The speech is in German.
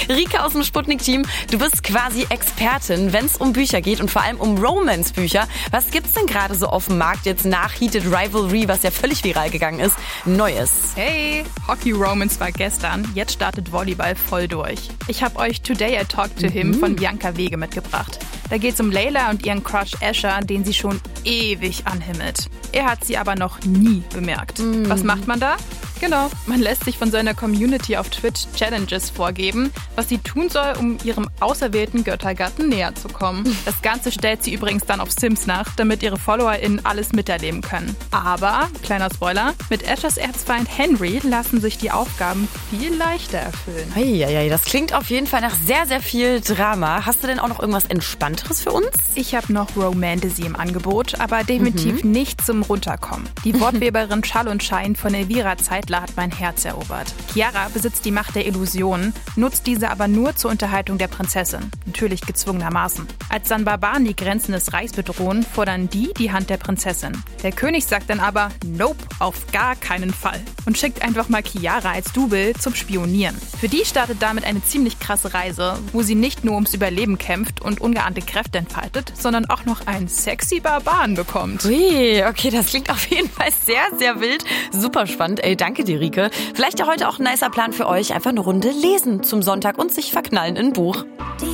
Rike aus dem Sputnik-Team, du bist quasi Expertin, wenn es um Bücher geht und vor allem um Romance-Bücher. Was gibt's denn gerade so auf dem Markt jetzt nach Heated Rivalry, was ja völlig viral gegangen ist, Neues? Hey, Hockey-Romance war gestern, jetzt startet Volleyball voll durch. Ich habe euch Today I Talked to Him von Bianca Wege mitgebracht. Da geht's um Layla und ihren Crush Asher, den sie schon ewig anhimmelt. Er hat sie aber noch nie bemerkt. Was macht man da? Genau, man lässt sich von seiner Community auf Twitch Challenges vorgeben, was sie tun soll, um ihrem auserwählten Göttergatten näher zu kommen. Das Ganze stellt sie übrigens dann auf Sims nach, damit ihre FollowerInnen alles miterleben können. Aber, kleiner Spoiler, mit Ashers Erzfeind Henry lassen sich die Aufgaben viel leichter erfüllen. Eieiei, das klingt auf jeden Fall nach sehr, sehr viel Drama. Hast du denn auch noch irgendwas Entspannteres für uns? Ich habe noch Romantasy im Angebot, aber definitiv nicht zum Runterkommen. Die Wortweberin Schall und Schein von Elvira Zeitler hat mein Herz erobert. Chiara besitzt die Macht der Illusionen, nutzt diese aber nur zur Unterhaltung der Prinzessin. Natürlich gezwungenermaßen. Als dann Barbaren die Grenzen des Reichs bedrohen, fordern die Hand der Prinzessin. Der König sagt dann aber, nope, auf gar keinen Fall. Und schickt einfach mal Chiara als Double zum Spionieren. Für die startet damit eine ziemlich krasse Reise, wo sie nicht nur ums Überleben kämpft und ungeahnte Kräfte entfaltet, sondern auch noch einen sexy Barbaren bekommt. Ui, okay, das klingt auf jeden Fall sehr, sehr wild. Super spannend. Ey, danke dir, Rike. Vielleicht ja heute auch ein nicer Plan für euch. Einfach eine Runde lesen zum Sonntag und sich verknallen in ein Buch. Die